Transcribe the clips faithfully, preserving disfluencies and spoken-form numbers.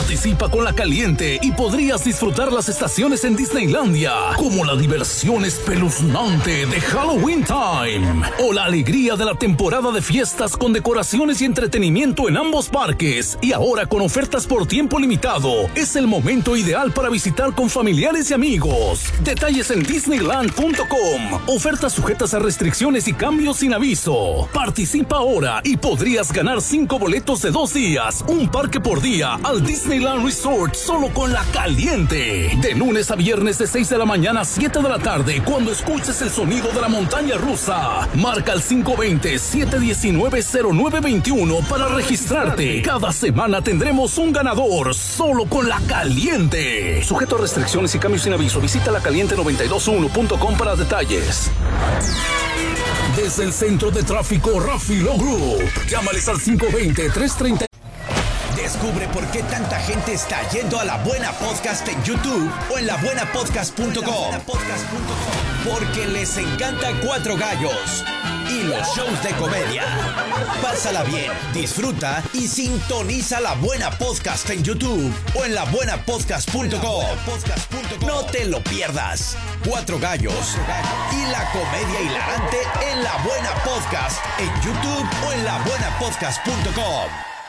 Participa con La Caliente y podrías disfrutar las estaciones en Disneylandia, como la diversión espeluznante de Halloween Time o la alegría de la temporada de fiestas con decoraciones y entretenimiento en ambos parques. Y ahora con ofertas por tiempo limitado, es el momento ideal para visitar con familiares y amigos. Detalles en disneyland punto com. Ofertas sujetas a restricciones y cambios sin aviso. Participa ahora y podrías ganar cinco boletos de dos días, un parque por día al Disneyland Resort solo con La Caliente. De lunes a viernes de seis de la mañana a siete de la tarde, cuando escuches el sonido de la montaña rusa. Marca al cinco dos cero, siete uno nueve, cero nueve dos uno para registrarte. Cada semana tendremos un ganador solo con La Caliente. Sujeto a restricciones y cambios sin aviso. Visita la caliente noventa y dos punto uno punto com para detalles. Desde el centro de tráfico Rafi Law Group. Llámales al cinco dos cero, tres tres cero. Descubre por qué tanta gente está yendo a La Buena Podcast en YouTube o en la buena podcast punto com. Porque les encanta Cuatro Gallos y los shows de comedia. Pásala bien, disfruta y sintoniza La Buena Podcast en YouTube o en la buena podcast punto com. No te lo pierdas. Cuatro Gallos y la comedia hilarante en La Buena Podcast en YouTube o en la buena podcast punto com.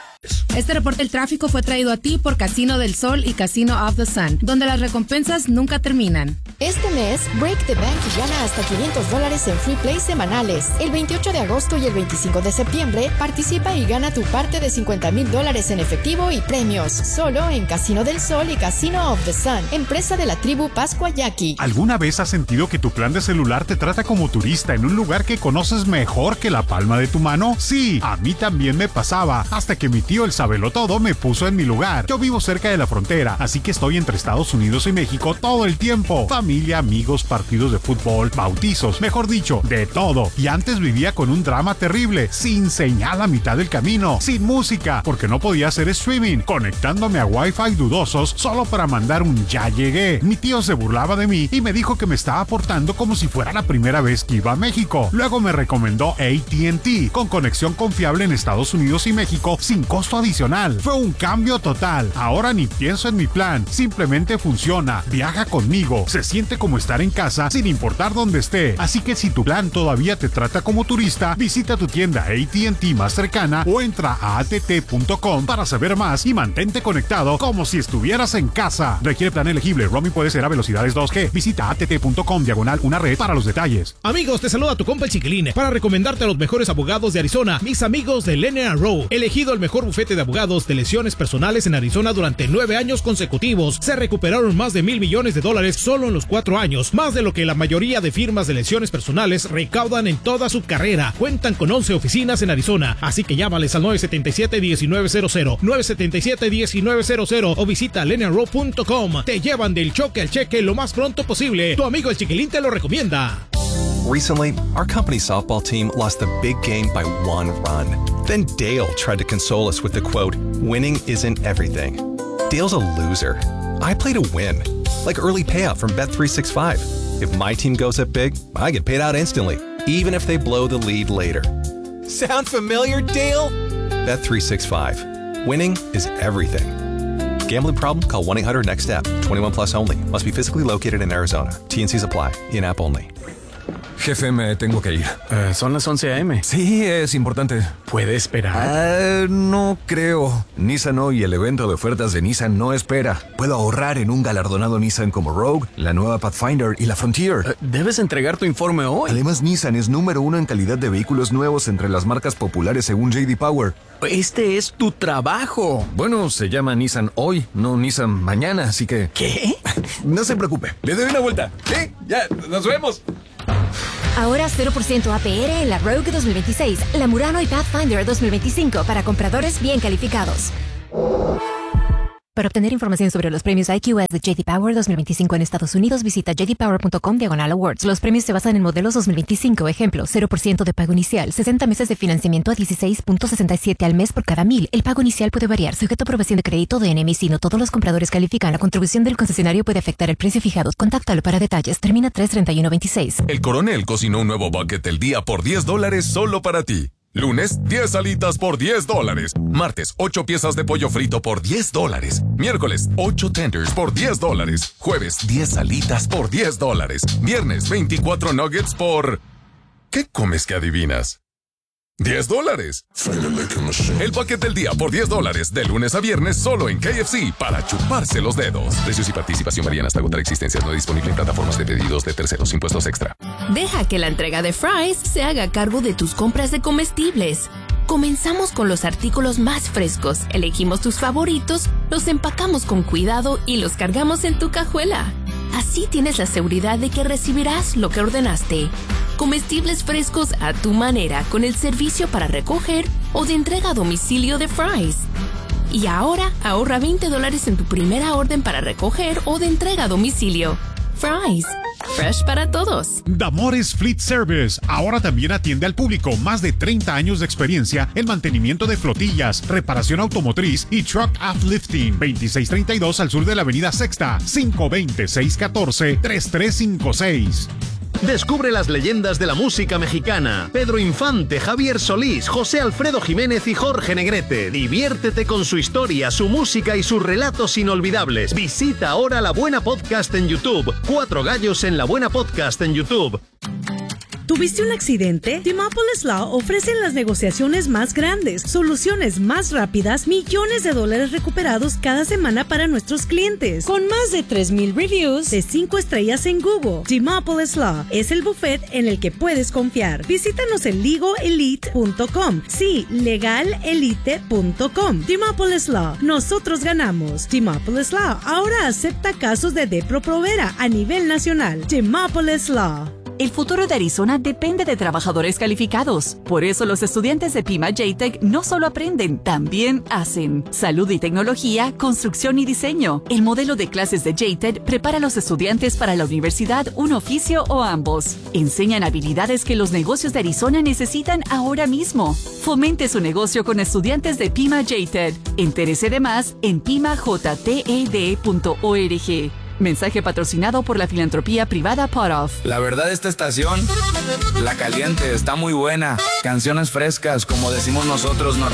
Este reporte del tráfico fue traído a ti por Casino del Sol y Casino of the Sun, donde las recompensas nunca terminan. Este mes, Break the Bank y gana hasta quinientos dólares en free play semanales. El veintiocho de agosto y el veinticinco de septiembre, participa y gana tu parte de cincuenta mil dólares en efectivo y premios. Solo en Casino del Sol y Casino of the Sun, empresa de la tribu Pascua Yaqui. ¿Alguna vez has sentido que tu plan de celular te trata como turista en un lugar que conoces mejor que la palma de tu mano? Sí, a mí también me pasaba, hasta que mi tío el sabelotodo me puso en mi lugar. Yo vivo cerca de la frontera, así que estoy entre Estados Unidos y México todo el tiempo. Familia, amigos, partidos de fútbol, bautizos, mejor dicho, de todo. Y antes vivía con un drama terrible, sin señal a mitad del camino, sin música, porque no podía hacer streaming, conectándome a Wi-Fi dudosos solo para mandar un ya llegué. Mi tío se burlaba de mí y me dijo que me estaba portando como si fuera la primera vez que iba a México. Luego me recomendó A T and T, con conexión confiable en Estados Unidos y México, sin costo adicional. Fue un cambio total. Ahora ni pienso en mi plan, simplemente funciona, viaja conmigo, se siente como estar en casa sin importar dónde esté. Así que si tu plan todavía te trata como turista, visita tu tienda A T and T más cercana o entra a A T T punto com para saber más y mantente conectado como si estuvieras en casa. Requiere plan elegible. Roaming puede ser a velocidades dos G. Visita A T T punto com diagonal una red para los detalles. Amigos, te saluda tu compa el Chiquilín para recomendarte a los mejores abogados de Arizona, mis amigos de Lanier Rowe. Elegido el mejor bufete de abogados de lesiones personales en Arizona durante nueve años consecutivos. Se recuperaron más de mil millones de dólares solo en los cuatro años, más de lo que la mayoría de firmas de lesiones personales recaudan en toda su carrera. Cuentan con once oficinas en Arizona, así que llámales al nueve siete siete, uno nueve cero cero, nueve siete siete, uno nueve cero cero o visita lanier rowe punto com. Te llevan del choque al cheque lo más pronto posible. Tu amigo el Chiquilín te lo recomienda. Recently, our company's softball team lost the big game by one run. Then Dale tried to console us with the quote, "Winning isn't everything." Dale's a loser. I play to win, like early payout from Bet three sixty-five. If my team goes up big, I get paid out instantly, even if they blow the lead later. Sound familiar, Dale? Bet three sixty-five. Winning is everything. Gambling problem? Call one eight hundred next step. twenty-one plus only. Must be physically located in Arizona. T and Cs apply. In-app only. Jefe, me tengo que ir. Uh, son las once a eme Sí, es importante. ¿Puede esperar? Uh, no creo. Nissan hoy y el evento de ofertas de Nissan no espera. Puedo ahorrar en un galardonado Nissan como Rogue, la nueva Pathfinder y la Frontier. Uh, debes entregar tu informe hoy. Además, Nissan es número uno en calidad de vehículos nuevos entre las marcas populares según J D Power. Este es tu trabajo. Bueno, se llama Nissan hoy, no Nissan mañana, así que... ¿Qué? No se preocupe. Le doy una vuelta. Sí, ya, nos vemos. Ahora cero por ciento A P R en la Rogue dos mil veintiséis, la Murano y Pathfinder dos mil veinticinco para compradores bien calificados. Para obtener información sobre los premios I Q S de J D Power dos mil veinticinco en Estados Unidos, visita j d power punto com diagonal awards. Los premios se basan en modelos dos mil veinticinco. Ejemplo, cero por ciento de pago inicial, sesenta meses de financiamiento a dieciséis punto sesenta y siete al mes por cada mil. El pago inicial puede variar, sujeto a aprobación de crédito de N M I C. No todos los compradores califican. La contribución del concesionario puede afectar el precio fijado. Contáctalo para detalles. Termina tres treinta y uno veintiséis. El Coronel cocinó un nuevo bucket del día por diez dólares solo para ti. Lunes, diez alitas por diez dólares. Martes, ocho piezas de pollo frito por diez dólares. Miércoles, ocho tenders por diez dólares. Jueves, diez alitas por diez dólares. Viernes, veinticuatro nuggets por... ¿Qué comes que adivinas? diez dólares. El paquete del día por diez dólares, de lunes a viernes, solo en K F C, para chuparse los dedos. Precios y participación varían hasta agotar existencias. No disponible en plataformas de pedidos de terceros. Impuestos extra. Deja que la entrega de Fry's se haga cargo de tus compras de comestibles. Comenzamos con los artículos más frescos, elegimos tus favoritos, los empacamos con cuidado y los cargamos en tu cajuela. Así tienes la seguridad de que recibirás lo que ordenaste. Comestibles frescos a tu manera con el servicio para recoger o de entrega a domicilio de Fry's. Y ahora ahorra veinte dólares en tu primera orden para recoger o de entrega a domicilio. Fry's. Fresh para todos. Damores Fleet Service ahora también atiende al público. Más de treinta años de experiencia en mantenimiento de flotillas, reparación automotriz y truck uplifting. veintiséis treinta y dos al sur de la avenida Sexta. cinco dos cero, seis uno cuatro, tres tres cinco seis. Descubre las leyendas de la música mexicana. Pedro Infante, Javier Solís, José Alfredo Jiménez y Jorge Negrete. Diviértete con su historia, su música y sus relatos inolvidables. Visita ahora La Buena Podcast en YouTube. Cuatro gallos en La Buena Podcast en YouTube. ¿Tuviste un accidente? Timopolis Law ofrecen las negociaciones más grandes, soluciones más rápidas, millones de dólares recuperados cada semana para nuestros clientes. Con más de tres mil reviews de cinco estrellas en Google, Timopolis Law es el buffet en el que puedes confiar. Visítanos en legal elite punto com. Sí, legal elite punto com. Timopolis Law. Nosotros ganamos. Timopolis Law ahora acepta casos de Depo-Provera a nivel nacional. Timopolis Law. El futuro de Arizona depende de trabajadores calificados. Por eso los estudiantes de Pima J-Tech no solo aprenden, también hacen. Salud y tecnología, construcción y diseño. El modelo de clases de J-Tech prepara a los estudiantes para la universidad, un oficio o ambos. Enseñan habilidades que los negocios de Arizona necesitan ahora mismo. Fomente su negocio con estudiantes de Pima J-Tech. Entérese de más en pima j t e d punto org. Mensaje patrocinado por la filantropía privada Pot-Off. La verdad, esta estación, La Caliente, está muy buena. Canciones frescas, como decimos nosotros.